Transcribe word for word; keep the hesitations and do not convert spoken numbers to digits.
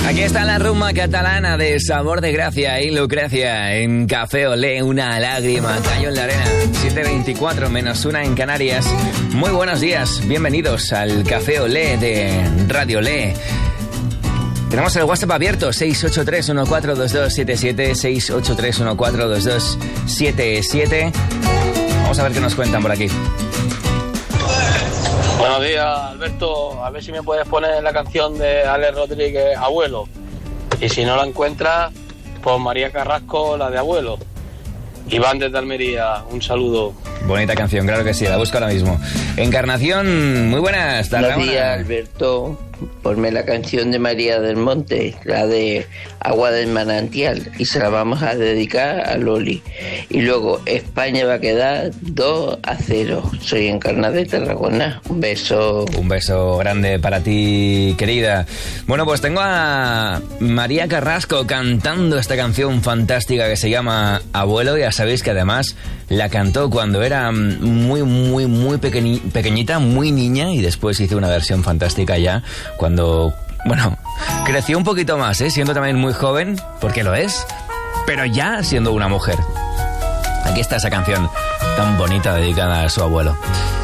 Aquí está la rumba catalana de Sabor de Gracia y Lucrecia en Café Olé, una lágrima cayó en la arena. siete veinticuatro menos una en Canarias. Muy buenos días, bienvenidos al Café Olé de Radio Olé. Tenemos el WhatsApp abierto, seis ocho tres uno cuatro dos dos siete siete, seis ocho tres uno cuatro dos dos siete siete. Vamos a ver qué nos cuentan por aquí. Buenos días, Alberto. A ver si me puedes poner la canción de Ale Rodríguez, Abuelo. Y si no la encuentras, pues María Carrasco, la de Abuelo. Iván desde Almería, un saludo. Bonita canción, claro que sí, la busco ahora mismo. Encarnación, muy buenas. Buenos días, Alberto. Ponme la canción de María del Monte, la de Agua del Manantial, y se la vamos a dedicar a Loli. Y luego, España va a quedar dos a cero. Soy Encarna de Tarragona. Un beso. Un beso grande para ti, querida. Bueno, pues tengo a María Carrasco cantando esta canción fantástica que se llama Abuelo. Ya sabéis que además la cantó cuando era muy, muy, muy pequeñi- pequeñita, muy niña, y después hizo una versión fantástica ya cuando, bueno, creció un poquito más, ¿eh? Siendo también muy joven, porque lo es, pero ya siendo una mujer. Aquí está esa canción tan bonita dedicada a su abuelo.